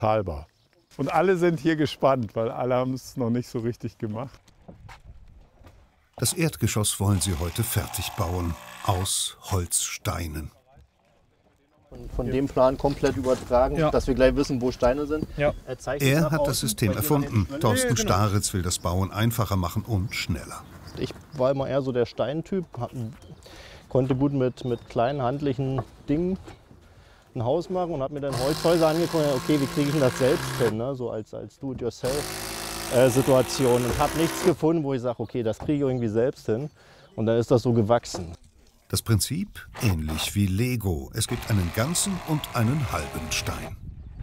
bezahlbar. Und alle sind hier gespannt, weil alle haben es noch nicht so richtig gemacht. Das Erdgeschoss wollen sie heute fertig bauen, aus Holzsteinen. Von dem Plan komplett übertragen, dass wir gleich wissen, wo Steine sind. Ja. Er hat das System erfunden. Thorsten Staritz will das Bauen einfacher machen und schneller. Ich war immer eher so der Steintyp, konnte gut mit kleinen handlichen Dingen ein Haus machen und habe mir dann Holzhäuser angeguckt, okay, wie kriege ich denn das selbst hin, ne? So als Do-it-yourself-Situation, und habe nichts gefunden, wo ich sage, okay, das kriege ich irgendwie selbst hin, und dann ist das so gewachsen. Das Prinzip ähnlich wie Lego. Es gibt einen ganzen und einen halben Stein.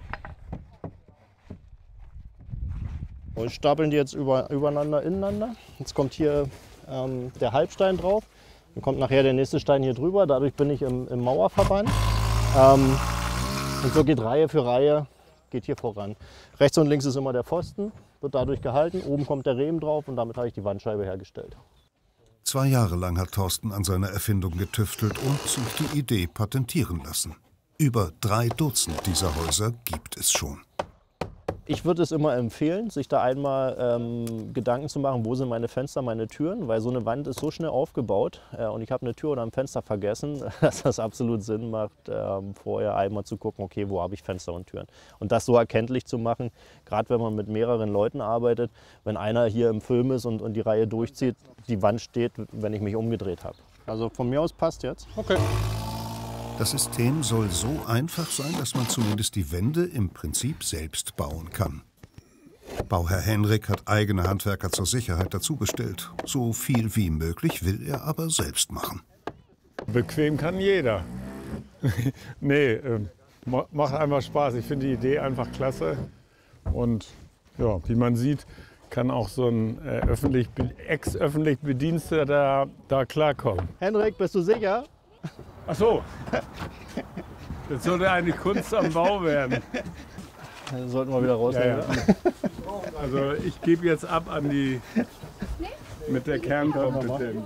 Wir stapeln die jetzt übereinander, ineinander. Jetzt kommt hier der Halbstein drauf, dann kommt nachher der nächste Stein hier drüber, dadurch bin ich im Mauerverband. Und so geht Reihe für Reihe, geht hier voran. Rechts und links ist immer der Pfosten, wird dadurch gehalten, oben kommt der Riemen drauf und damit habe ich die Wandscheibe hergestellt. 2 Jahre lang hat Thorsten an seiner Erfindung getüftelt und sich die Idee patentieren lassen. Über 3 Dutzend dieser Häuser gibt es schon. Ich würde es immer empfehlen, sich da einmal Gedanken zu machen, wo sind meine Fenster, meine Türen, weil so eine Wand ist so schnell aufgebaut und ich habe eine Tür oder ein Fenster vergessen, dass das absolut Sinn macht, vorher einmal zu gucken, okay, wo habe ich Fenster und Türen. Und das so erkenntlich zu machen, gerade wenn man mit mehreren Leuten arbeitet, wenn einer hier im Film ist und die Reihe durchzieht, die Wand steht, wenn ich mich umgedreht habe. Also von mir aus passt jetzt. Okay. Das System soll so einfach sein, dass man zumindest die Wände im Prinzip selbst bauen kann. Bauherr Henrik hat eigene Handwerker zur Sicherheit dazu bestellt. So viel wie möglich will er aber selbst machen. Bequem kann jeder. Nee, macht einfach Spaß. Ich finde die Idee einfach klasse. Und ja, wie man sieht, kann auch so ein ex-öffentlich Bediensteter da klarkommen. Henrik, bist du sicher? Ach so, jetzt sollte eine Kunst am Bau werden. Dann sollten wir wieder rausnehmen. Ja, ja. Also ich gebe jetzt ab an die mit der Kernkompetenz.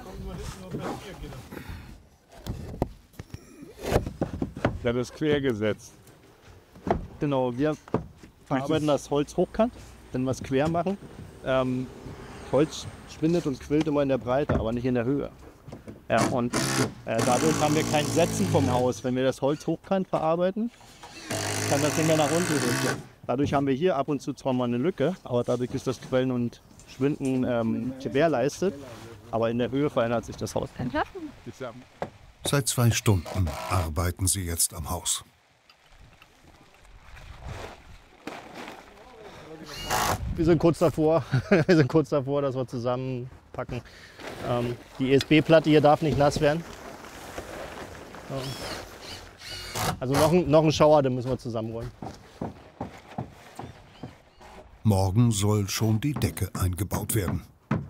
Ja, das quergesetzt. Genau, wir verarbeiten das Holz hochkant, wenn wir es quer machen. Holz schwindet und quillt immer in der Breite, aber nicht in der Höhe. Ja, und dadurch haben wir kein Setzen vom Haus. Wenn wir das Holz hochkant verarbeiten, kann das nicht mehr nach unten rutschen. Dadurch haben wir hier ab und zu zwar mal eine Lücke, aber dadurch ist das Quellen und Schwinden gewährleistet. Aber in der Höhe verändert sich das Haus. Seit 2 Stunden arbeiten sie jetzt am Haus. Wir sind kurz davor, dass wir zusammenpacken. Die ESB-Platte hier darf nicht nass werden. Also noch ein Schauer, den müssen wir zusammenrollen. Morgen soll schon die Decke eingebaut werden.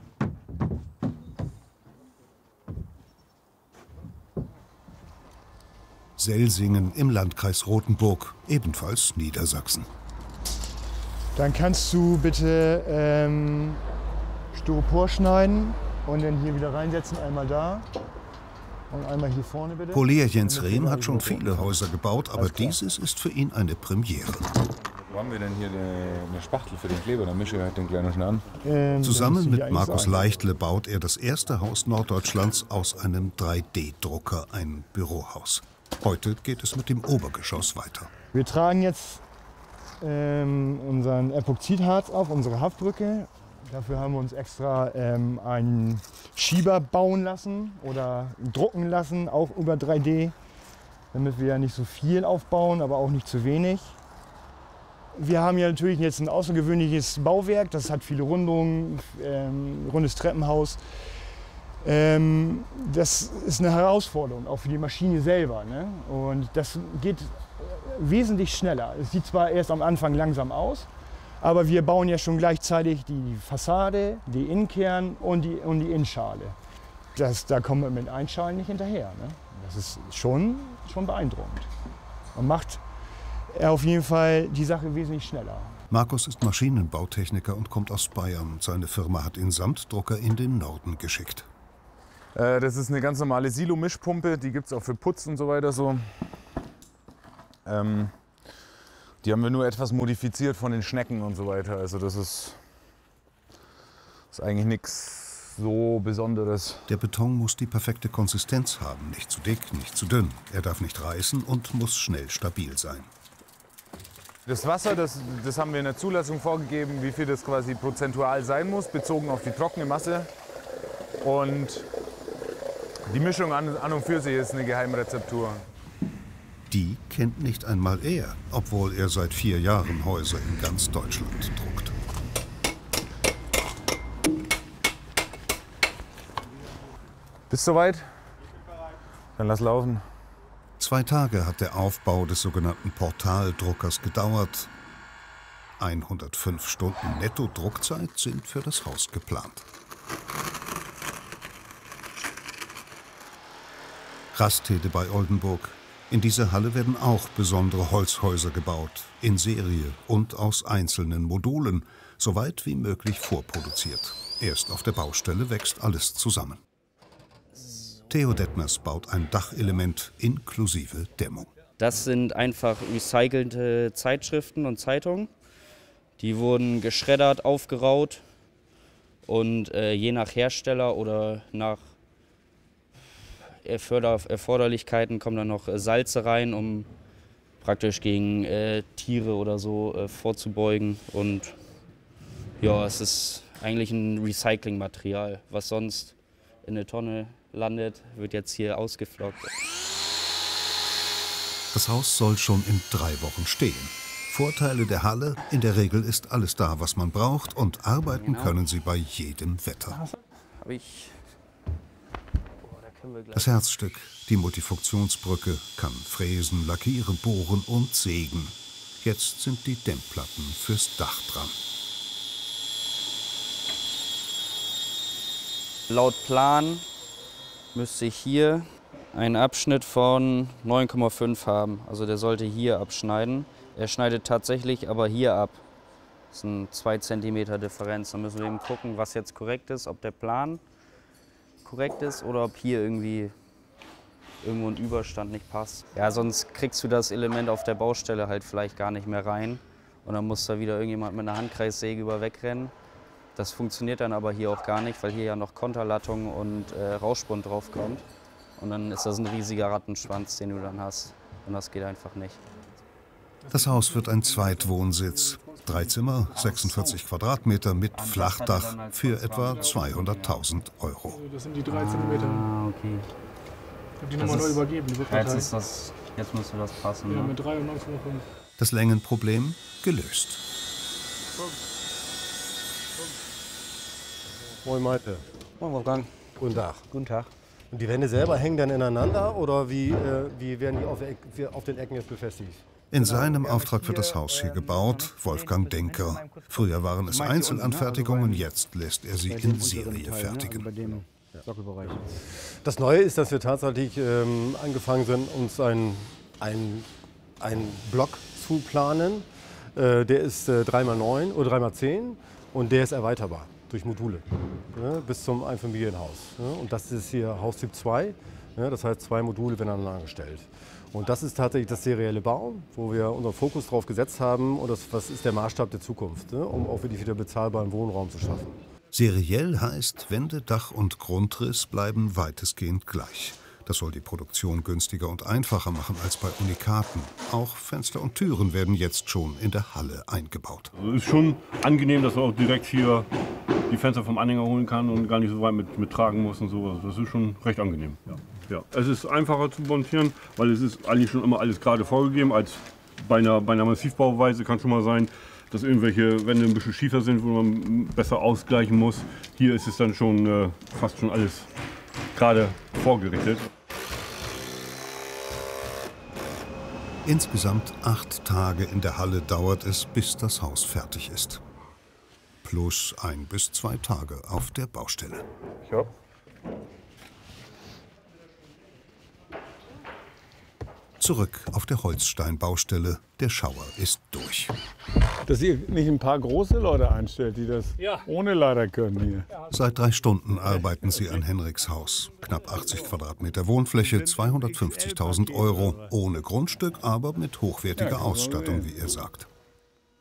Selsingen im Landkreis Rothenburg, ebenfalls Niedersachsen. Dann kannst du bitte Styropor schneiden und dann hier wieder reinsetzen, einmal da und einmal hier vorne bitte. Polier Jens Rehm hat schon viele Häuser gebaut, aber dieses ist für ihn eine Premiere. Wo haben wir denn hier eine Spachtel für den Kleber? Dann mische ich halt den kleinen schnell an. Zusammen mit Markus Leichtle baut er das erste Haus Norddeutschlands aus einem 3D-Drucker, ein Bürohaus. Heute geht es mit dem Obergeschoss weiter. Wir tragen jetzt unseren Epoxidharz auf, unsere Haftbrücke. Dafür haben wir uns extra einen Schieber bauen lassen oder drucken lassen, auch über 3D, damit wir ja nicht so viel aufbauen, aber auch nicht zu wenig. Wir haben ja natürlich jetzt ein außergewöhnliches Bauwerk, das hat viele Rundungen, rundes Treppenhaus. Das ist eine Herausforderung, auch für die Maschine selber, ne? Und das geht wesentlich schneller. Es sieht zwar erst am Anfang langsam aus, aber wir bauen ja schon gleichzeitig die Fassade, die Innenkern und die Innenschale. Da kommen wir mit Einschalen nicht hinterher, ne? Das ist schon beeindruckend. Man macht auf jeden Fall die Sache wesentlich schneller. Markus ist Maschinenbautechniker und kommt aus Bayern. Seine Firma hat den Samtdrucker in den Norden geschickt. Das ist eine ganz normale Silo-Mischpumpe, die gibt es auch für Putz und so weiter. So. Die haben wir nur etwas modifiziert von den Schnecken und so weiter. Also das ist eigentlich nichts so Besonderes. Der Beton muss die perfekte Konsistenz haben. Nicht zu dick, nicht zu dünn. Er darf nicht reißen und muss schnell stabil sein. Das Wasser, das haben wir in der Zulassung vorgegeben, wie viel das quasi prozentual sein muss, bezogen auf die trockene Masse. Und die Mischung an und für sich ist eine Geheimrezeptur. Die kennt nicht einmal er, obwohl er seit 4 Jahren Häuser in ganz Deutschland druckt. Bist du soweit? Dann lass laufen. 2 Tage hat der Aufbau des sogenannten Portaldruckers gedauert. 105 Stunden Netto-Druckzeit sind für das Haus geplant. Rastede bei Oldenburg. In dieser Halle werden auch besondere Holzhäuser gebaut, in Serie und aus einzelnen Modulen, so weit wie möglich vorproduziert. Erst auf der Baustelle wächst alles zusammen. Theo Detmers baut ein Dachelement inklusive Dämmung. Das sind einfach recycelte Zeitschriften und Zeitungen. Die wurden geschreddert, aufgeraut und je nach Hersteller oder nach Erforderlichkeiten kommen dann noch Salze rein, um praktisch gegen Tiere oder so vorzubeugen. Und ja, es ist eigentlich ein Recyclingmaterial, was sonst in eine Tonne landet, wird jetzt hier ausgeflockt. Das Haus soll schon in 3 Wochen stehen. Vorteile der Halle: in der Regel ist alles da, was man braucht, und arbeiten können sie bei jedem Wetter. Das Herzstück, die Multifunktionsbrücke, kann fräsen, lackieren, bohren und sägen. Jetzt sind die Dämmplatten fürs Dach dran. Laut Plan müsste ich hier einen Abschnitt von 9,5 haben. Also der sollte hier abschneiden. Er schneidet tatsächlich aber hier ab. Das sind 2 cm Differenz. Da müssen wir eben gucken, was jetzt korrekt ist, ob der Plan korrekt ist oder ob hier irgendwo ein Überstand nicht passt. Ja, sonst kriegst du das Element auf der Baustelle halt vielleicht gar nicht mehr rein. Und dann muss da wieder irgendjemand mit einer Handkreissäge über wegrennen. Das funktioniert dann aber hier auch gar nicht, weil hier ja noch Konterlattung und Rauschbund drauf kommt. Und dann ist das ein riesiger Rattenschwanz, den du dann hast. Und das geht einfach nicht. Das Haus wird ein Zweitwohnsitz. 3 Zimmer, 46 Quadratmeter mit Flachdach für etwa 200.000 €. Das sind die 3 Zentimeter. Ah, okay. Ich habe die nochmal neu übergeben. Jetzt müsste das passen. Ja, Ne? mit 3 und 9,5. Das Längenproblem gelöst. Moin Malte. Moin Wolfgang. Guten Tag. Guten Tag. Und die Wände selber hängen dann ineinander oder wie werden die auf den Ecken jetzt befestigt? In seinem Auftrag wird das Haus hier gebaut, Wolfgang Denker. Früher waren es Einzelanfertigungen, jetzt lässt er sie in Serie fertigen. Das Neue ist, dass wir tatsächlich angefangen sind, uns einen Block zu planen. Der ist 3x9 oder 3x10 und der ist erweiterbar durch Module, bis zum Einfamilienhaus. Und das ist hier Haustyp 2, das heißt 2 Module werden aneinander gestellt. Und das ist tatsächlich das serielle Bauen, wo wir unseren Fokus drauf gesetzt haben und was ist der Maßstab der Zukunft, um auch wirklich wieder bezahlbaren Wohnraum zu schaffen. Seriell heißt, Wände, Dach und Grundriss bleiben weitestgehend gleich. Das soll die Produktion günstiger und einfacher machen als bei Unikaten. Auch Fenster und Türen werden jetzt schon in der Halle eingebaut. Also ist schon angenehm, dass man auch direkt hier die Fenster vom Anhänger holen kann und gar nicht so weit mit tragen muss und so. Das ist schon recht angenehm. Ja. Es ist einfacher zu montieren, weil es ist eigentlich schon immer alles gerade vorgegeben. Als bei einer Massivbauweise kann schon mal sein, dass irgendwelche Wände ein bisschen schiefer sind, wo man besser ausgleichen muss. Hier ist es dann schon fast schon alles gerade vorgerichtet. Insgesamt 8 Tage in der Halle dauert es, bis das Haus fertig ist. Plus 1 bis 2 Tage auf der Baustelle. Ja. Zurück auf der Holzsteinbaustelle. Der Schauer ist durch. dass ihr nicht ein paar große Leute einstellt, die das ohne Leiter können hier. Seit 3 Stunden arbeiten sie an Henriks Haus. Knapp 80 Quadratmeter Wohnfläche, 250.000 €, ohne Grundstück, aber mit hochwertiger Ausstattung, wie er sagt.